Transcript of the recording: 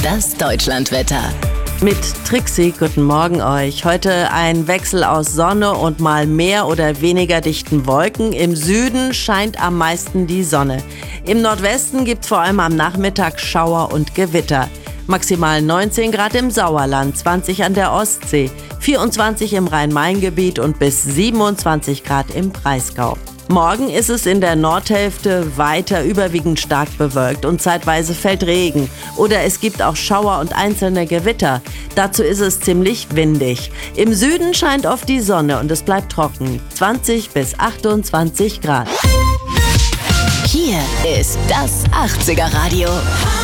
Das Deutschlandwetter. Mit Trixie, guten Morgen euch. Heute ein Wechsel aus Sonne und mal mehr oder weniger dichten Wolken. Im Süden scheint am meisten die Sonne. Im Nordwesten gibt's vor allem am Nachmittag Schauer und Gewitter. Maximal 19 Grad im Sauerland, 20 an der Ostsee, 24 im Rhein-Main-Gebiet und bis 27 Grad im Breisgau. Morgen ist es in der Nordhälfte weiter überwiegend stark bewölkt und zeitweise fällt Regen. Oder es gibt auch Schauer und einzelne Gewitter. Dazu ist es ziemlich windig. Im Süden scheint oft die Sonne und es bleibt trocken. 20 bis 28 Grad. Hier ist das 80er Radio.